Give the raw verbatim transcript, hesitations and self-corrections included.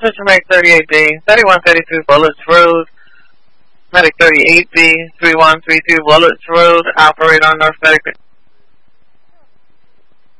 Sister Medic thirty-eight B, thirty-one thirty-two Bullets Road. Medic thirty-eight B, three one three two Bullets Road. Operate on North Medic